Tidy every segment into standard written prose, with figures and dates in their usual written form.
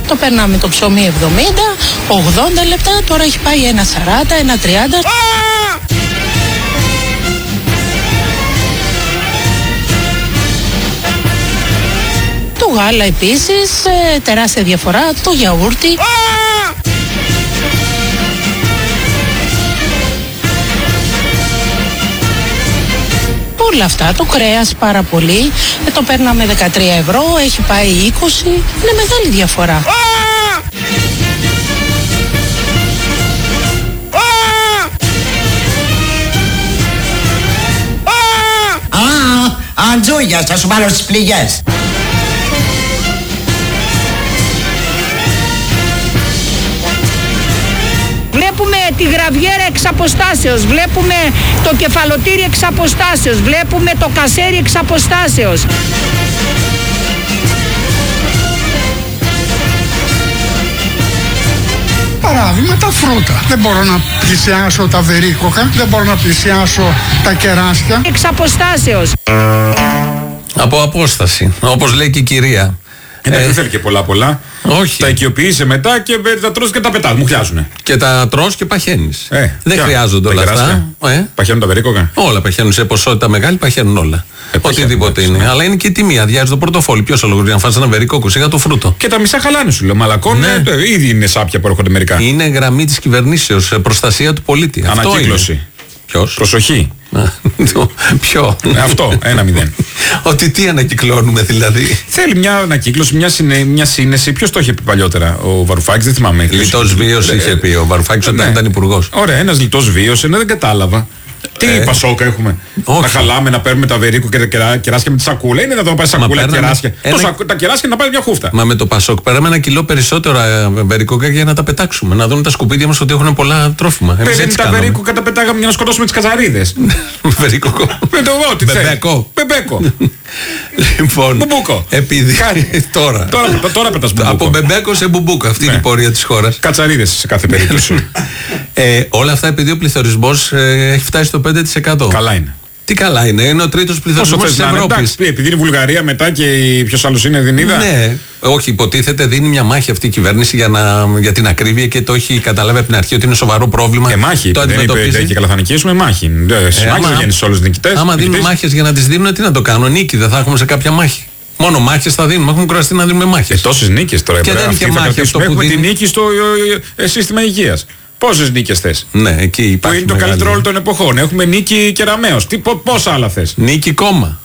Το περνάμε το ψωμί 70, 80 λεπτά, τώρα έχει πάει 1,40, 1,30. Το γάλα επίσης, τεράστια διαφορά, το γιαούρτι. Όλα αυτά, το κρέας πάρα πολύ, το παίρναμε 13 ευρώ, έχει πάει 20, είναι μεγάλη διαφορά. Αντζούγια, θα σου βάλω στις πληγές. Βλέπουμε τη γραβιέρα εξ αποστάσεως, βλέπουμε το κεφαλοτήρι εξ αποστάσεως, βλέπουμε το κασέρι εξ αποστάσεως. Παράδειγμα, τα φρούτα. Δεν μπορώ να πλησιάσω τα βερίκοκα, δεν μπορώ να πλησιάσω τα κεράσια. Εξ αποστάσεως. Από απόσταση, όπως λέει και η κυρία. Δεν θέλει και πολλά. Όχι. Τα οικειοποιείσαι μετά και τα τρως και τα πετάς. Μου χιάζουνε. Και τα τρως και παχαίνεις. Δεν χρειάζονται όλα αυτά. Παχαίνουν τα βερίκοκα. Όλα παχαίνουν σε ποσότητα μεγάλη, παχαίνουν όλα. Οτιδήποτε είναι. Αλλά είναι και η τιμή. Αδειάζει το πορτοφόλι. Ποιος ο λόγος για να φας ένα βερίκοκο, σιγά το φρούτο. Και τα μισά χαλάνε σου λέω. Μαλακών ήδη είναι σάπια που έρχονται μερικά. Είναι γραμμή της κυβερνήσεως. Προστασία του πολίτη. Ανακύκλωση. Ποιος? Προσοχή. Ποιο? Αυτό, 1-0. Ότι τι ανακυκλώνουμε δηλαδή. Θέλει μια ανακύκλωση, μια σύνεση. Ποιος το είχε πει παλιότερα, ο Βαρουφάκης, δεν θυμάμαι. Λιτός βίος είχε πει ο Βαρουφάκης όταν ήταν υπουργός. Ωραία, ένας λιτός βίος, δεν κατάλαβα. Τι πασόκα έχουμε. Όχι. Να χαλάμε, να παίρνουμε τα βερίκου και τα κεράσια με τη σακούλα. Είναι να το πάει σακούλα και κεράσια. Τα κεράσια να πάει μια χούφτα. Μα με το πασόκ πέραμε 1 κιλό περισσότερα βερικόκα για να τα πετάξουμε. Να δουν τα σκουπίδια μας ότι έχουν πολλά τρόφιμα. Παίρνει τα βερίκοκα, τα πετάγαμε για να σκοτώσουμε τις καζαρίδες. Βερίκοκο. Με το εγώ, τι Μπεμπέκο. Μπεμπέκο. Λοιπόν. Μπουμπούκο. Επειδή. Τώρα πετάς μπουμπούκο. Από μπεμπέκο σε μπουμπούκο. Αυτή είναι η πορεία της χώρας. Κατσαρίδες σε κάθε περίπτωση. Όλα αυτά επειδή ο πληθωρισμός έχει φτάσει στο 5%. Καλά είναι. Τι καλά είναι, είναι ο τρίτος πληθωρισμός της Ευρώπης. Επειδή είναι η Βουλγαρία μετά και ποιος άλλος είναι, δεν είδα. Ναι, όχι, υποτίθεται δίνει μια μάχη αυτή η κυβέρνηση για την ακρίβεια και το έχει καταλάβει από την αρχή ότι είναι σοβαρό πρόβλημα. Μάχη, το αντιμετωπίζει. Δεν είπε και καλά θα νικήσουμε, μάχη. Μάχη δεν γίνει σε όλους τους νικητές. Άμα δίνουν μάχες για να τις δίνουν, τι να το κάνω, νίκη δεν θα έχουμε σε κάποια μάχη. Μόνο μάχες θα δίνουμε, έχουμε κουραστεί να δίνουμε μάχες. Τόσες νίκες τώρα. Και δεν είναι και μάχη αυτό που έχουμε δίνει. τη νίκη στο σύστημα υγείας. Πόσες νίκες θες? Ναι, εκεί υπάρχει. Που είναι το καλύτερο όλων των εποχών. Έχουμε νίκη Κεραμέως. Πόσα άλλα θες? Νίκη κόμμα.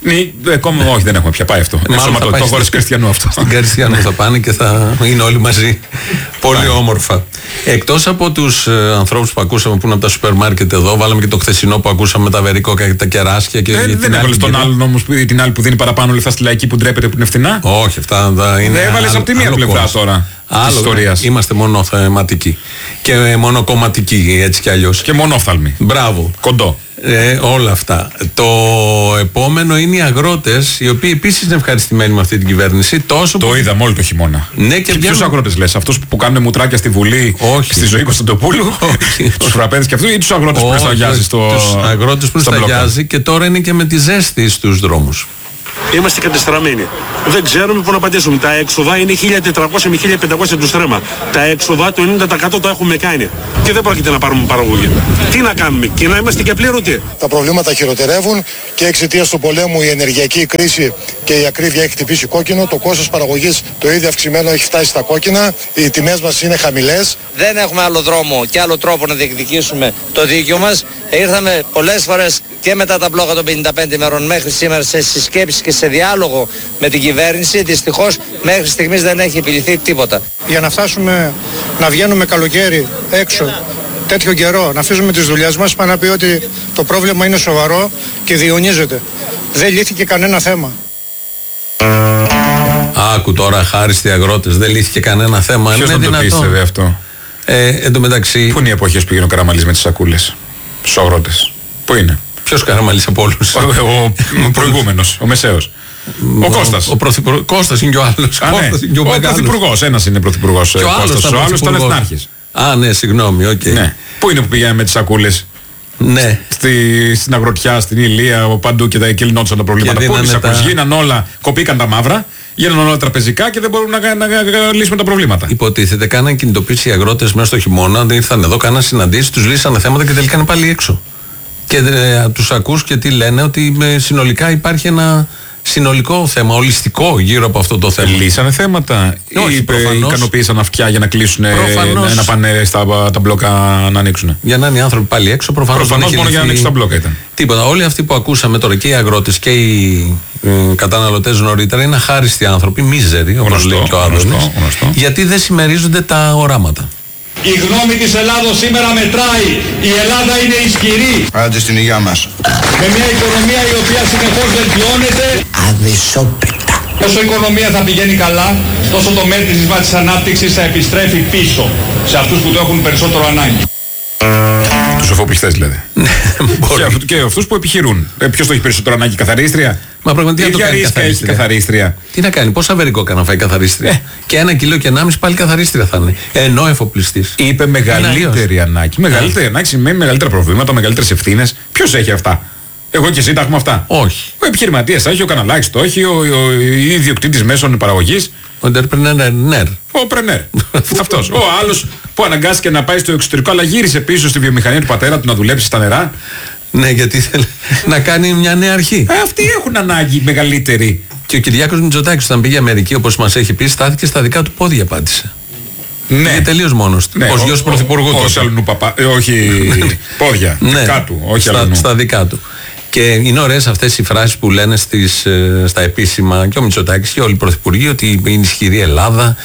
Κόμμα, όχι, δεν έχουμε πια πάει αυτό. Είναι σωματωτικό χωρίς Κριστιανού αυτό. Στην Κριστιανού θα πάνε και θα είναι όλοι μαζί. Πολύ όμορφα. Εκτός από τους ανθρώπους που ακούσαμε που είναι από τα σούπερ μάρκετ εδώ, βάλαμε και το χθεσινό που ακούσαμε με τα βερικόκα και τα κεράσια. Δεν έβαλες τον άλλον όμως, την άλλη που δίνει παραπάνω λεφτά στη λαϊκή που ντρέπεται που είναι φθηνά. Όχι, αυτά είναι. Δεν έβαλες από τη μία πλευρά τώρα. Άλλο, είμαστε μόνο θεματικοί και μόνο κομματικοί έτσι κι αλλιώς. Και μονόφθαλμοι. Μπράβο. Κοντό. Όλα αυτά. Το επόμενο είναι οι αγρότες, οι οποίοι επίσης είναι ευχαριστημένοι με αυτή την κυβέρνηση. Το είδαμε όλο το χημώνα. Ναι, και ποιους αγρότες λες, αυτούς που κάνουν μουτράκια στη Βουλή, στη ζωή Κωνσταντοπούλου, τους φραπέδες και αυτού, ή τους αγρότες που σταγιάζει στο. Τους αγρότες που σταγιάζει και τώρα είναι και με τη ζέστη στους δρόμους. Είμαστε κατεστραμμένοι. Δεν ξέρουμε πού να πατήσουμε. Τα έξοδα είναι 1.400 με 1.500 του στρέμμα. Τα έξοδα το 90% το έχουμε κάνει. Και δεν πρόκειται να πάρουμε παραγωγή. Τι να κάνουμε, και να είμαστε και πλήρωτοι. Τα προβλήματα χειροτερεύουν και εξαιτίας του πολέμου η ενεργειακή κρίση και η ακρίβεια έχει χτυπήσει κόκκινο. Το κόστος παραγωγής το ίδιο αυξημένο έχει φτάσει στα κόκκινα. Οι τιμές μας είναι χαμηλές. Δεν έχουμε άλλο δρόμο και άλλο τρόπο να διεκδικήσουμε το δίκαιο μας. Ήρθαμε πολλές φορές και μετά τα μπλόκα των 55 ημερών μέχρι σήμερα σε συσκέψεις και σε διάλογο με την κυβέρνηση. Δυστυχώς μέχρι στιγμής δεν έχει επιληθεί τίποτα. Για να φτάσουμε να βγαίνουμε καλοκαίρι έξω τέτοιο καιρό, να αφήσουμε τις δουλειές μας, πάνε να πει ότι το πρόβλημα είναι σοβαρό και διονύζεται. Δεν λύθηκε κανένα θέμα. Άκου τώρα, χάριστοι αγρότες, δεν λύθηκε κανένα θέμα. Ποιος θα το πίστευε αυτό? Εν τω μεταξύ. Πού είναι οι εποχές που πήγαινε ο Καραμαλής με τις σακούλες στους αγρότες? Πού είναι? Ποιος Καραμαλής από όλους? Ο προηγούμενος, ο μεσαίος. Ο Κώστας. Κώστας είναι και ο άλλος. Ο πρωθυπουργός, ένας είναι πρωθυπουργός. Ο άλλος ήταν εθνάρχης. Α, ναι, συγγνώμη, οκ. Πού είναι που πηγαίναμε με τις σακούλες? Ναι. Στην αγροτιά, στην Ηλία, παντού και τα εκκελινόντουσαν τα προβλήματα. Πού είναι οι σακούλες? Γίναν όλα, κοπήκαν τα μαύρα Γίνανε όλα τραπεζικά και δεν μπορούμε να λύσουμε τα προβλήματα. Υποτίθεται, κάναν κινητοποίηση οι αγρότες μέσα στο χειμώνα, δεν ήρθαν εδώ, κάναν συναντήσεις, τους λύσανε θέματα και τελικά είναι πάλι έξω. Και τους ακούς και τι λένε, ότι συνολικά υπάρχει ένα συνολικό θέμα, ολιστικό γύρω από αυτό το θέμα. Λύσανε θέματα ή ικανοποίησαν αυτιά για να κλείσουν, να πάνε τα μπλόκα να ανοίξουν? Για να είναι οι άνθρωποι πάλι έξω, προφανώς μόνο για να ανοίξουν τα μπλόκα ήταν. Τίποτα. Όλοι αυτοί που ακούσαμε τώρα, και οι αγρότες και οι καταναλωτές νωρίτερα, είναι αχάριστοι άνθρωποι, μίζεροι, όπως λέει και ο Άδωνης, γιατί δεν συμμερίζονται τα οράματα. Η γνώμη της Ελλάδος σήμερα μετράει. Η Ελλάδα είναι ισχυρή. Άντε στην υγεία μας. Με μια οικονομία η οποία συνεχώς βελτιώνεται. Αδυσόπιτα. Όσο η οικονομία θα πηγαίνει καλά, τόσο το μέτρησμα της ανάπτυξης θα επιστρέφει πίσω σε αυτούς που το έχουν περισσότερο ανάγκη. Τους εφοπλιστές δηλαδή. Και αυτούς που επιχειρούν. Ποιος το έχει περισσότερο ανάγκη, καθαρίστρια? Μα πραγματικά το κάνει καθαρίστρια. Τι να κάνει, πόσα βερικό κάνει να φάει καθαρίστρια? Και 1 κιλό και 1,5 πάλι καθαρίστρια θα είναι. Ενώ εφοπλιστής. Είπε μεγαλύτερη ανάγκη. Μεγαλύτερη ανάγκη σημαίνει μεγαλύτερα προβλήματα, μεγαλύτερες ευθύνες. Ποιος έχει αυτά? Εγώ και εσύ τα έχουμε αυτά? Όχι. Ο επιχειρηματίας τα έχει, ο Καναλάκης το έχει, ο ιδιοκτήτης μέσων παραγωγής. Ο entrepreneur. Ο πρενέρ. Αυτός. Ο άλλος που αναγκάστηκε να πάει στο εξωτερικό, αλλά γύρισε πίσω στη βιομηχανία του πατέρα του να δουλέψει στα νερά. Ναι, γιατί θέλει να κάνει μια νέα αρχή. Αυτοί έχουν ανάγκη μεγαλύτερη. Και ο Κυριάκος Μητσοτάκης, όταν πήγε Αμερική, όπως μας έχει πει, στάθηκε στα δικά του πόδια, απάντησε. Ναι. Είναι τελείως μόνος του. Ναι, ως γιος πρωθυπουργού του. Όχι πόδια. Δικά του. Όχι στα δικά του. Και είναι ωραίες αυτές οι φράσεις που λένε στα επίσημα και ο Μητσοτάκης και όλοι οι πρωθυπουργοί, ότι είναι ισχυρή Ελλάδα,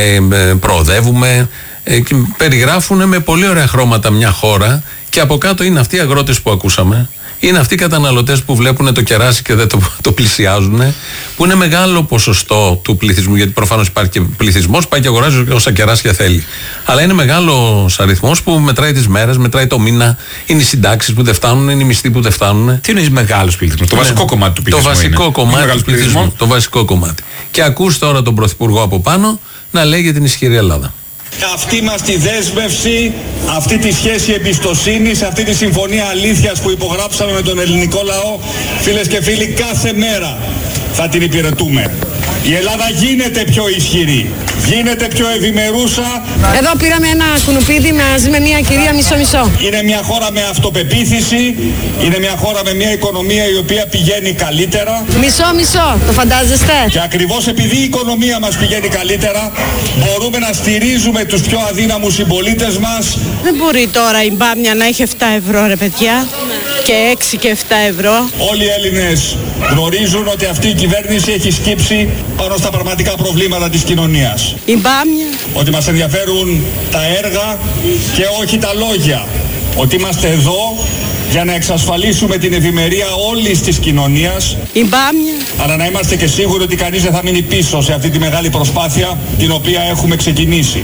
προοδεύουμε, και περιγράφουν με πολύ ωραία χρώματα μια χώρα, και από κάτω είναι αυτοί οι αγρότες που ακούσαμε, είναι αυτοί οι καταναλωτές που βλέπουν το κεράσι και δεν το πλησιάζουν, που είναι μεγάλο ποσοστό του πληθυσμού, γιατί προφανώς υπάρχει και πληθυσμός, πάει και αγοράζει όσα κεράσια θέλει. Αλλά είναι μεγάλος αριθμός που μετράει τις μέρες, μετράει το μήνα, είναι οι συντάξεις που δεν φτάνουν, είναι οι μισθοί που δεν φτάνουν. Τι εννοείς μεγάλος πληθυσμός? Το βασικό κομμάτι του πληθυσμού. Το βασικό κομμάτι του πληθυσμού. Το βασικό κομμάτι. Και ακούς τώρα τον Πρωθυπουργό από πάνω να λέει για την ισχυρή Ελλάδα. Αυτή μας τη δέσμευση, αυτή τη σχέση εμπιστοσύνης, αυτή τη συμφωνία αλήθειας που υπογράψαμε με τον ελληνικό λαό, φίλες και φίλοι, κάθε μέρα θα την υπηρετούμε. Η Ελλάδα γίνεται πιο ισχυρή, γίνεται πιο ευημερούσα. Εδώ πήραμε ένα κουνουπίδι μαζί με μια κυρία μισό-μισό. Είναι μια χώρα με αυτοπεποίθηση, είναι μια χώρα με μια οικονομία η οποία πηγαίνει καλύτερα. Μισό-μισό, το φαντάζεστε? Και ακριβώς επειδή η οικονομία μας πηγαίνει καλύτερα, μπορούμε να στηρίζουμε τους πιο αδύναμους συμπολίτες μας. Δεν μπορεί τώρα η μπάμια να έχει 7 ευρώ, ρε παιδιά, και 6 και 7 ευρώ. Όλοι οι Έλληνες γνωρίζουν ότι αυτή η κυβέρνηση έχει σκύψει πάνω στα πραγματικά προβλήματα της κοινωνίας. Η μπάμια. Ότι μας ενδιαφέρουν τα έργα και όχι τα λόγια. Ότι είμαστε εδώ για να εξασφαλίσουμε την ευημερία όλης της κοινωνίας. Η μπάμια. Αλλά να είμαστε και σίγουροι ότι κανείς δεν θα μείνει πίσω σε αυτή τη μεγάλη προσπάθεια την οποία έχουμε ξεκινήσει.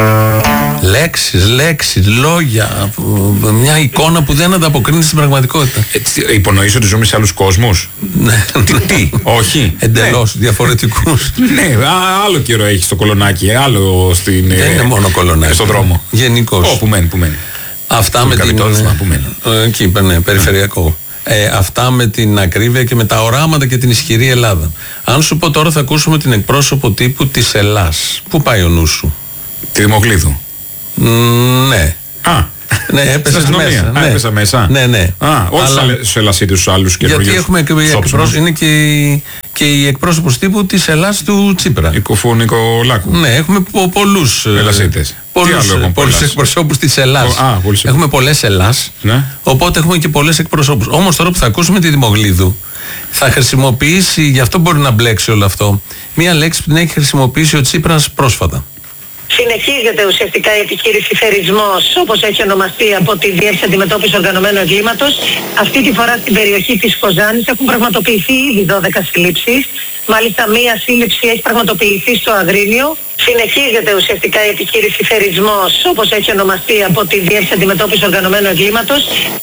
Λέξεις, λόγια, μια εικόνα που δεν ανταποκρίνεται στην πραγματικότητα. Υπονοείς ότι ζούμε σε άλλους κόσμους? Ναι. Τι, όχι. Εντελώς διαφορετικούς. Ναι, άλλο καιρό έχει στο Κολονάκι, άλλο στην. Δεν είναι μόνο Κολονάκι. Στον δρόμο. Γενικώς. Που μένει. Αυτά με την. Εκεί, ναι, περιφερειακό. Αυτά με την ακρίβεια και με τα οράματα και την ισχυρή Ελλάδα. Αν σου πω τώρα, θα ακούσουμε την εκπρόσωπο τύπου της Ελλάς. Πού πάει ο νους σου? Τη Δημοκλίδου. Ναι. Ναι, έπεσε μέσα. Έπεσα μέσα. Ναι. Όχι στους Ελλασίτες, στους άλλους καινούριους. Γιατί έχουμε είναι και η εκπρόσωπος τύπου της Ελλάς του Τσίπρα. Νικολάκου. Ναι, έχουμε πολλούς Ελλασίτες. Πολλούς εκπροσώπους της Ελλάς. Έχουμε πολλές Ελλάς, οπότε έχουμε και πολλές εκπροσώπους. Όμως τώρα που θα ακούσουμε τη Δημοκλίδου, θα χρησιμοποιήσει, γι' αυτό μπορεί να μπλέξει όλο αυτό, μία λέξη που την έχει χρησιμοποιήσει ο Τσίπρας πρόσφατα. Συνεχίζεται ουσιαστικά η επιχείρηση θερισμός, όπως έχει ονομαστεί από τη Διεύθυνση Αντιμετώπισης Οργανωμένου Εγκλήματος. Αυτή τη φορά στην περιοχή της Κοζάνης έχουν πραγματοποιηθεί ήδη 12 συλλήψεις. Μάλιστα μία σύλληψη έχει πραγματοποιηθεί στο Αγρίνιο. Συνεχίζεται ουσιαστικά η επιχείρηση θερισμός, όπως έχει ονομαστεί από τη Διεύθυνση Αντιμετώπισης Οργανωμένου Εγκλήματος.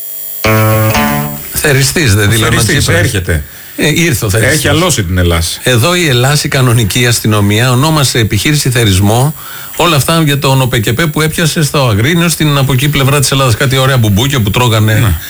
Θεριστής δεν δηλώνει. Έρχεται. Ήρθε ο θεριστής. Έχει αλώσει την Ελλάδα. Εδώ η Ελλάς, η κανονική αστυνομία, ονόμασε επιχείρηση θερισμό όλα αυτά για τον ΟΠΕΚΕΠΕ που έπιασε στο Αγρίνιο, στην από εκεί πλευρά της Ελλάδας. Κάτι ωραία μπουμπούκια που τρώγανε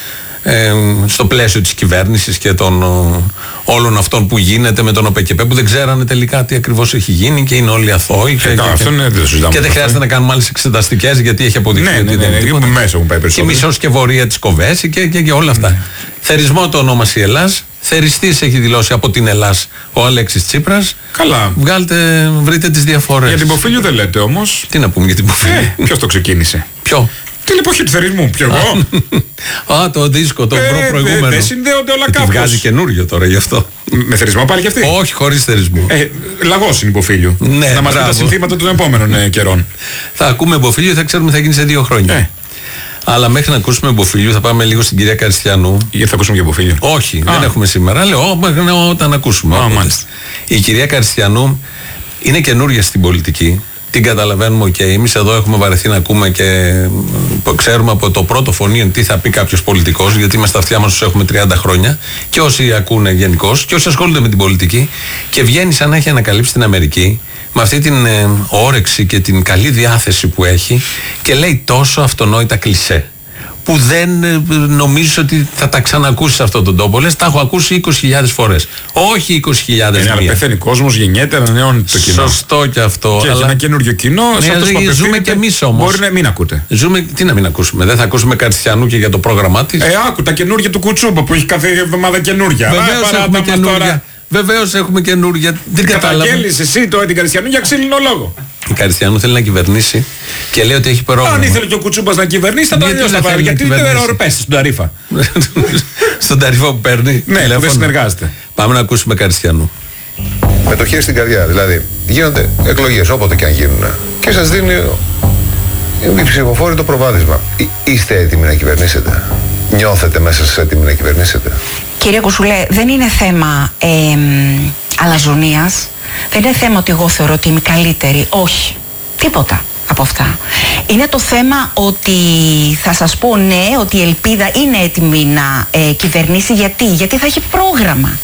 στο πλαίσιο της κυβέρνησης και των όλων αυτών που γίνεται με τον ΟΠΕΚΕΠΕ, που δεν ξέρανε τελικά τι ακριβώς έχει γίνει και είναι όλοι αθώοι. Και δεν χρειάζεται να κάνουμε άλλες εξεταστικές, γιατί έχει αποδειχθεί ότι δεν είναι τίποτα. Και μισοσκευωρία της Κοβέση και όλα αυτά. Θερισμό το ονόμασε η Ελλάς. Θεριστής έχει δηλώσει από την Ελλάς ο Αλέξης Τσίπρας. Καλά. Βρείτε τις διαφορές. Για την Ποφίλιο δεν λέτε όμως. Τι να πούμε για την Ποφίλιο. Ποιος το ξεκίνησε? Ποιο? Την εποχή του θερισμού. Ποιο εγώ? Το δίσκο, το προηγούμενο. Δεν συνδέονται όλα κάπως. Τη βγάζει καινούριο τώρα γι' αυτό. Με θερισμό πάλι κι αυτή? Όχι, χωρίς θερισμό. Λαγός είναι η Ποφίλιο. Ναι, να μας πει τα συνθήματα των επόμενων καιρών. Θα ακούμε Ποφίλιο, θα ξέρουμε τι θα γίνει σε 2 χρόνια. Αλλά μέχρι να ακούσουμε Μποφίλιο θα πάμε λίγο στην κυρία Καριστιανού. Γιατί θα ακούσουμε και Μποφίλιο? Όχι, δεν έχουμε σήμερα. Λέω όταν ακούσουμε. Η κυρία Καριστιανού είναι καινούργια στην πολιτική. Την καταλαβαίνουμε, εμείς εδώ έχουμε βαρεθεί να ακούμε και ξέρουμε από το πρώτο φωνήεν τι θα πει κάποιος πολιτικός, γιατί είμαστε αυτιά μας τους έχουμε 30 χρόνια, και όσοι ακούνε γενικώς και όσοι ασχολούνται με την πολιτική, και βγαίνει σαν να έχει ανακαλύψει την Αμερική με αυτή την όρεξη και την καλή διάθεση που έχει, και λέει τόσο αυτονόητα κλισέ που δεν νομίζεις ότι θα τα ξανακούσεις σε αυτόν τον τόπο. Λες, τα έχω ακούσει 20.000 φορές. Όχι 20.000. Αλλά πεθαίνει κόσμος, γεννιέται, ανανεώνει το κοινό. Σωστό και αυτό. Και αλλά ένα καινούριο κοινό. Ζούμε και εμείς όμως. Μπορεί να μην ακούτε. Τι να μην ακούσουμε? Δεν θα ακούσουμε Καριστιανού και για το πρόγραμμά της? Άκου τα καινούργια του Κουτσούπα που έχει κάθε εβδομάδα καινούργια. Βεβαίως έχουμε καινούργια. Βεβαίως έχουμε καινούργια. Δεν κατάλαβα. Καταγγέλεις εσύ την Καριστιανού για ξύλινο λόγο. Η Καριστιανού θέλει να κυβερνήσει και λέει ότι έχει πρόγραμμα. Αν ήθελε και ο Κουτσούπας να κυβερνήσει, θα το αλλιώς. Γιατί δεν ορπέσει στον Ταρίφα. Στον Ταρίφα που παίρνει. Ναι, δεν συνεργάζεται. Πάμε να ακούσουμε Καριστιανού. Με το χέρι στην καρδιά. Δηλαδή, γίνονται εκλογές όποτε και αν γίνουν. Και σας δίνει οι ψηφοφόροι το προβάδισμα. Είστε έτοιμοι να κυβερνήσετε? Νιώθετε μέσα σας έτοιμοι να κυβερνήσετε? Κύριε Κουσουλέ, δεν είναι θέμα αλαζονίας. Δεν είναι θέμα ότι εγώ θεωρώ ότι είμαι καλύτερη. Όχι. Τίποτα από αυτά. Είναι το θέμα ότι θα σας πω ναι, ότι η Ελπίδα είναι έτοιμη να κυβερνήσει. Γιατί θα έχει πρόγραμμα.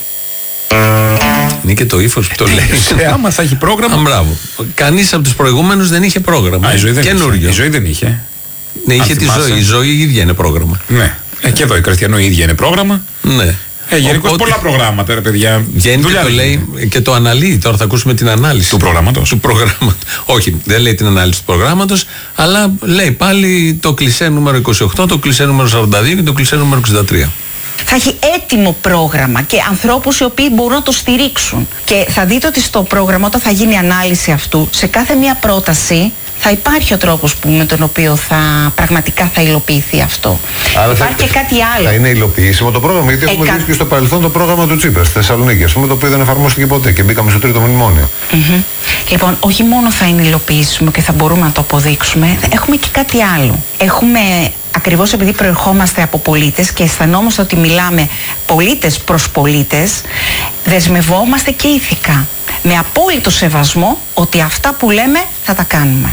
Είναι και το ύφος που το λέει. Άμα θα έχει πρόγραμμα. Μπράβο. Κανείς από τους προηγούμενους δεν είχε πρόγραμμα. Η ζωή δεν είχε. Ναι, είχε τη ζωή. Η ζωή η ίδια είναι πρόγραμμα. Ναι. Και εδώ η Καριστιανού η ίδια είναι πρόγραμμα. Ναι. Γενικώς πολλά προγράμματα, ρε παιδιά. Βγαίνει και το λέει και το αναλύει. Τώρα θα ακούσουμε την ανάλυση του προγράμματος. Όχι, δεν λέει την ανάλυση του προγράμματος, αλλά λέει πάλι το κλισέ νούμερο 28, το κλισέ νούμερο 42 και το κλισέ νούμερο 63. Θα έχει έτοιμο πρόγραμμα και ανθρώπους οι οποίοι μπορούν να το στηρίξουν. Και θα δείτε ότι στο πρόγραμμα, όταν θα γίνει ανάλυση αυτού, σε κάθε μία πρόταση θα υπάρχει ο τρόπος με τον οποίο πραγματικά θα υλοποιηθεί αυτό. Άρα υπάρχει και κάτι άλλο. Θα είναι υλοποιήσιμο το πρόγραμμα, γιατί έχουμε δει και στο παρελθόν το πρόγραμμα του Τσίπρα στη Θεσσαλονίκη, ας πούμε, το οποίο δεν εφαρμόστηκε ποτέ και μπήκαμε στο 3ο μνημόνιο. Λοιπόν, όχι μόνο θα είναι υλοποιήσιμο και θα μπορούμε να το αποδείξουμε, έχουμε και κάτι άλλο. Έχουμε, ακριβώς επειδή προερχόμαστε από πολίτες και αισθανόμαστε ότι μιλάμε πολίτες προς πολίτες, δεσμευόμαστε και ηθικά. Με απόλυτο σεβασμό ότι αυτά που λέμε θα τα κάνουμε.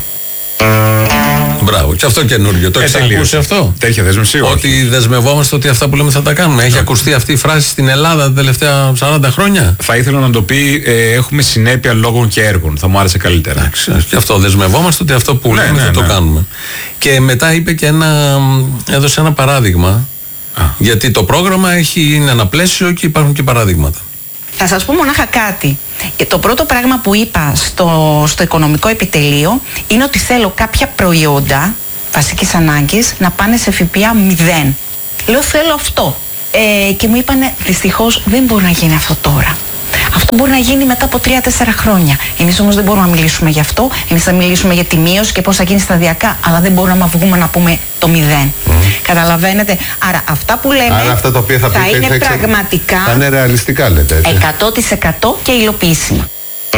Μπράβο, και αυτό καινούργιο. Το έχεις ακούσει αυτό? Τέτοια δέσμευση? Ότι δεσμευόμαστε ότι αυτά που λέμε θα τα κάνουμε. Έχει ακουστεί αυτή η φράση στην Ελλάδα τα τελευταία 40 χρόνια? Θα ήθελα να το πει, έχουμε συνέπεια λόγων και έργων. Θα μου άρεσε καλύτερα. Και αυτό, δεσμευόμαστε ότι αυτό που λέμε θα το κάνουμε. Και μετά είπε και έδωσε ένα παράδειγμα. Γιατί το πρόγραμμα είναι ένα πλαίσιο και υπάρχουν και παραδείγματα. Θα σας πω μονάχα κάτι. Το πρώτο πράγμα που είπα στο οικονομικό επιτελείο είναι ότι θέλω κάποια προϊόντα βασικής ανάγκης να πάνε σε ΦΠΑ 0. Λέω θέλω αυτό. Και μου είπανε δυστυχώς δεν μπορεί να γίνει αυτό τώρα. Αυτό μπορεί να γίνει μετά από 3-4 χρόνια. Εμείς όμως δεν μπορούμε να μιλήσουμε γι' αυτό. Εμείς θα μιλήσουμε για τη μείωση και πώς θα γίνει σταδιακά, αλλά δεν μπορούμε να βγούμε να πούμε το 0. Καταλαβαίνετε. Άρα αυτά που λέμε αυτά τα οποία θα είναι πραγματικά, θα είναι ρεαλιστικά, λέτε. 100% και υλοποιήσιμα.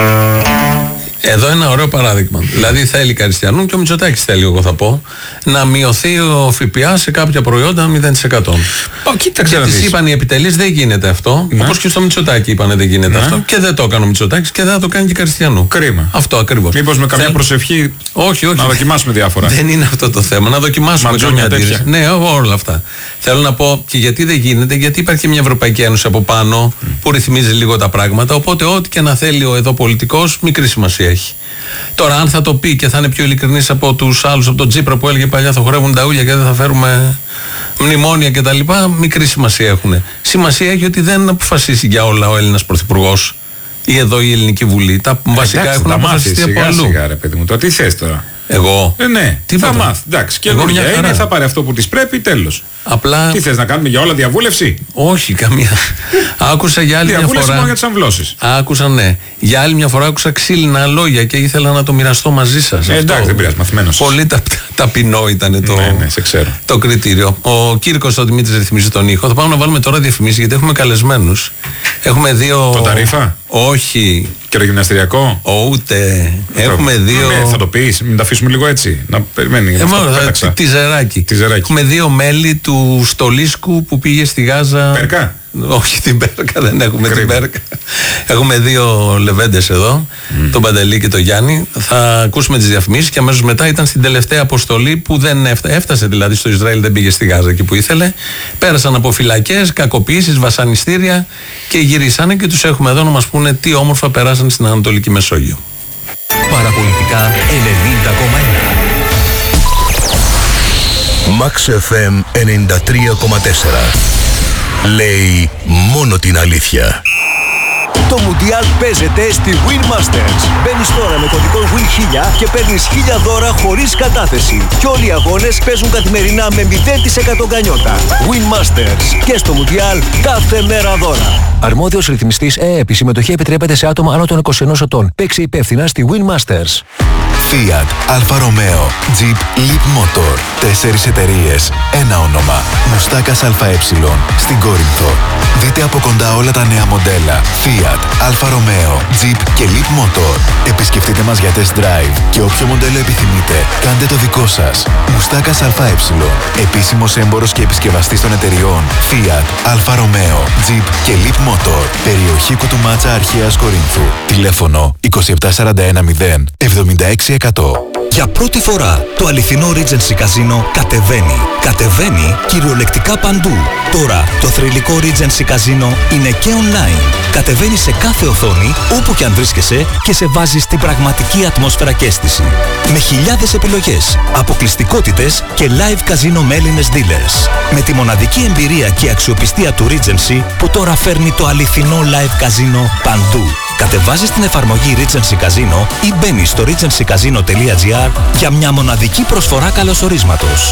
Εδώ ένα ωραίο παράδειγμα. Δηλαδή θέλει Καριστιανού και ο Μητσοτάκης θέλει, εγώ θα πω, να μειωθεί ο ΦΠΑ σε κάποια προϊόντα 0%. Κοίταξε και τις είπαν οι επιτελείς δεν γίνεται αυτό. Όπως και στο Μητσοτάκη είπανε δεν γίνεται αυτό. Και δεν το έκανε ο Μητσοτάκης και δεν θα το κάνει και Καριστιανού. Κρίμα. Αυτό ακριβώς. Μήπως με καμιά προσευχή. Όχι. Να δοκιμάσουμε διάφορα. Δεν είναι αυτό το θέμα. Να δοκιμάσουμε καμιά αντίρρηση. Ναι, όλα αυτά. Θέλω να πω και γιατί δεν γίνεται, γιατί υπάρχει μια Ευρωπαϊκή Ένωση από πάνω που ρυθμίζει λίγο τα πράγματα. Οπότε ό,τι και να θέλει ο εδώ πολιτικός, μικρή σημασία έχει. Τώρα, αν θα το πει και θα είναι πιο ειλικρινής από τους άλλους, από τον Τσίπρα που έλεγε παλιά θα χορεύουν τα ούλια και δεν θα φέρουμε μνημόνια κτλ. Μικρή σημασία έχουν. Σημασία έχει ότι δεν αποφασίσει για όλα ο Έλληνας Πρωθυπουργός ή εδώ η Ελληνική Βουλή. Τα βασικά έχουν αποφασιστεί από αλλού. Σιγά, ρε παιδί μου, το τι θες τώρα. Εγώ. Ναι, τι θα μάθει. Εντάξει, και εγώ είναι, θα πάρει αυτό που της πρέπει, τέλος. Απλά... Τι θες να κάνουμε για όλα διαβούλευση? Όχι, καμία. Άκουσα για άλλη μια φορά. Διαβούλευση μόνο για τις αμβλώσεις. Άκουσα, ναι. Για άλλη μια φορά άκουσα ξύλινα λόγια και ήθελα να το μοιραστώ μαζί σας. Εντάξει, δεν πειράζει, μαθημένος. Πολύ ταπεινό ήταν το κριτήριο. Ο Κύρκος ο Δημήτρης ρυθμίζει τον ήχο. Θα πάμε να βάλουμε τώρα διαφημίσεις γιατί έχουμε καλεσμένους. Έχουμε δύο. Το Ταρίφα? Όχι. Καιρογυμναστηριακό? Ούτε. Έχουμε δύο. Ναι, θα το πεις, μην τα αφήσουμε λίγο έτσι. Να περιμένει. Τιζεράκι. Έχουμε δύο μέλη του Στολίσκου που πήγε στη Γάζα. Πέρκα? Όχι την Πέρκα, δεν έχουμε την Πέρκα. Έχουμε δύο λεβέντες εδώ, τον Παντελή και τον Γιάννη. Θα ακούσουμε τις διαφημίσεις και αμέσως μετά ήταν στην τελευταία αποστολή που δεν έφτασε δηλαδή στο Ισραήλ, δεν πήγε στη Γάζα εκεί που ήθελε. Πέρασαν από φυλακές, κακοποιήσεις, βασανιστήρια και γυρίσανε και τους έχουμε εδώ να μας πούνε τι όμορφα περάσαν στην Ανατολική Μεσόγειο. Παραπολιτικά 90,1 Max FM 93,4. Λέει μόνο την αλήθεια. Το Μουντιάλ παίζεται στη Win Masters. Μπαίνεις τώρα με κωδικό WIN1000 και παίρνεις 1000 δώρα χωρίς κατάθεση. Και όλοι οι αγώνες παίζουν καθημερινά με 0% γκανιότα. Win Masters. Και στο Μουντιάλ κάθε μέρα δώρα. Αρμόδιος ρυθμιστής ΕΕΠ. Η συμμετοχή επιτρέπεται σε άτομα άνω των 21 ετών. Παίξει υπεύθυνα στη Win Masters. Fiat, Alfa Romeo, Jeep, Leap Motor. 4 εταιρείες, ένα όνομα. Μουστάκας ΑΕ στην Κόρινθο. Δείτε από κοντά όλα τα νέα μοντέλα Fiat, Alfa Romeo, Jeep και Leap Motor. Επισκεφτείτε μας για test drive και όποιο μοντέλο επιθυμείτε, κάντε το δικό σας. Μουστάκας ΑΕ. Επίσημος έμπορος και επισκευαστής των εταιριών Fiat, Alfa Romeo, Jeep και Leap Motor. Περιοχή Κουτουμάτσα Αρχαίας Κορίνθου. Τηλέφωνο 27410 76%. Για πρώτη φορά το αληθινό Regency Casino κατεβαίνει. Κατεβαίνει κυριολεκτικά παντού. Τώρα το θρυλικό Regency Casino είναι και online. Κατεβαίνει σε κάθε οθόνη όπου και αν βρίσκεσαι και σε βάζει στην πραγματική ατμόσφαιρα και αίσθηση. Με χιλιάδες επιλογές, αποκλειστικότητες και live casino με Έλληνες dealers. Με τη μοναδική εμπειρία και αξιοπιστία του Regency που τώρα φέρνει το αληθινό live casino παντού. Κατεβάζεις την εφαρμογή Regency Casino ή μπαίνεις στο regencycasino.gr για μια μοναδική προσφορά καλωσορίσματος.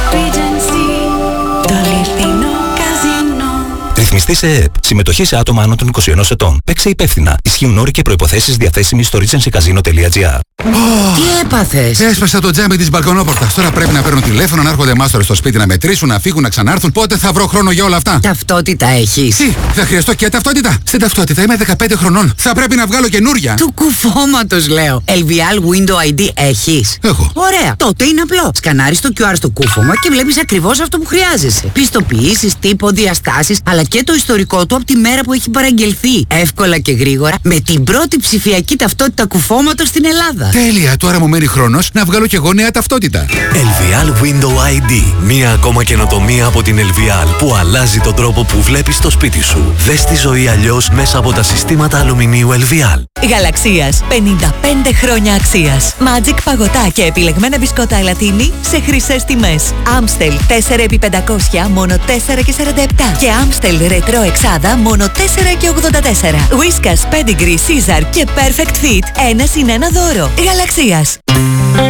Το αληθινό καζίνο. Ρυθμιστής ΕΕΠ. Συμμετοχή σε άτομα άνω των 21 ετών. Παίξε υπεύθυνα. Ισχύουν όροι και προϋποθέσεις διαθέσιμοι στο regencycasino.gr. Τι έπαθες? Έσπασα το τζάμι της μπαλκονόπορτας. Τώρα πρέπει να παίρνω τηλέφωνο, να έρχονται μάστορες στο σπίτι να μετρήσουν, να φύγουν, να ξανάρθουν. Πότε θα βρω χρόνο για όλα αυτά? Ταυτότητα έχεις? Τι, θα χρειαστώ και ταυτότητα? Στην ταυτότητα είμαι 15 χρονών. Θα πρέπει να βγάλω καινούρια. Του κουφώματος λέω. LVL Window ID έχεις? Έχω. Ωραία. Τότε είναι απλό. Σκανάρεις το QR στο κούφωμα και βλέπεις ακριβώς αυτό που χρειάζεσαι. Πιστοποιήσεις, τύπο, διαστάσεις, αλλά και το ιστορικό του από τη μέρα που έχει παραγγελθεί. Εύκολα και γρήγορα με την πρώτη ψηφιακή ταυτότητα κουφώματος στην Ελλάδα. Τέλεια, τώρα μου μένει χρόνος να βγάλω κι εγώ νέα ταυτότητα. LVL Window ID. Μία ακόμα καινοτομία από την LVL που αλλάζει τον τρόπο που βλέπεις το σπίτι σου. Δες τη ζωή αλλιώς μέσα από τα συστήματα αλουμινίου LVL. Γαλαξίας. 55 χρόνια αξίας. Magic παγωτά και επιλεγμένα μπισκότα ελατίνη σε χρυσές τιμές. Amstel 4x500 μόνο 4,47 και Amstel Retro εξάδα μόνο 4,84. Whiskas, Pedigree, Caesar και Perfect Fit 1 συν 1 δώρο. Γαλαξίας.